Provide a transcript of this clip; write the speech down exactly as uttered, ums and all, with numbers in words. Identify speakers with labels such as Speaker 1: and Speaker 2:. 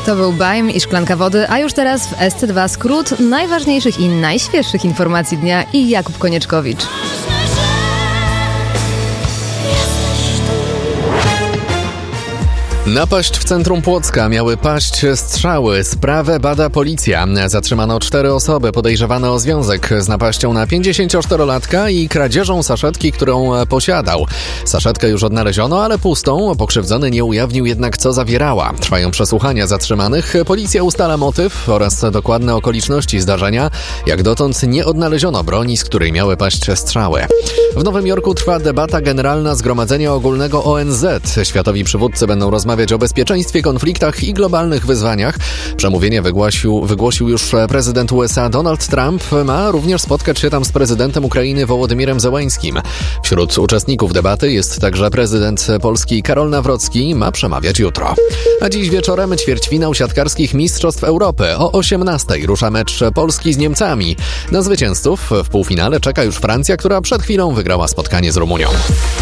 Speaker 1: To był Bajm i szklanka wody, a już teraz w S C dwa skrót najważniejszych i najświeższych informacji dnia i Jakub Konieczkowicz.
Speaker 2: Napaść w centrum Płocka. Miały paść strzały. Sprawę bada policja. Zatrzymano cztery osoby podejrzewane o związek z napaścią na pięćdziesięcioczterolatka i kradzieżą saszetki, którą posiadał. Saszetkę już odnaleziono, ale pustą. Pokrzywdzony nie ujawnił jednak, co zawierała. Trwają przesłuchania zatrzymanych. Policja ustala motyw oraz dokładne okoliczności zdarzenia. Jak dotąd nie odnaleziono broni, z której miały paść strzały. W Nowym Jorku trwa debata generalna Zgromadzenia Ogólnego O N Z. Światowi przywódcy będą rozmawiać o bezpieczeństwie, konfliktach i globalnych wyzwaniach. Przemówienie wygłosił, wygłosił już prezydent U S A Donald Trump. Ma również spotkać się tam z prezydentem Ukrainy Wołodymirem Zełańskim. Wśród uczestników debaty jest także prezydent Polski Karol Nawrocki. Ma przemawiać jutro. A dziś wieczorem ćwierćfinał siatkarskich Mistrzostw Europy. O osiemnastej rusza mecz Polski z Niemcami. Na zwycięzców w półfinale czeka już Francja, która przed chwilą wygrała spotkanie z Rumunią.